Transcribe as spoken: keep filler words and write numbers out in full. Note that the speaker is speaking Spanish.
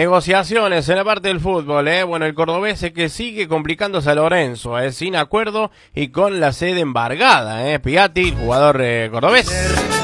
Negociaciones en la parte del fútbol, ¿eh? Bueno, el cordobés es que sigue complicándose a Lorenzo, ¿eh? Sin acuerdo y con la sede embargada, ¿eh? Piatti, jugador eh, cordobés.